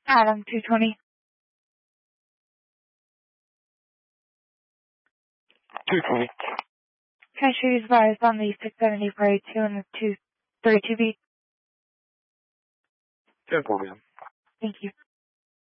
Adam, 220. 220. Can I show you advised on the 670 Parade 2 and the 232B? 10-4, ma'am. Thank you.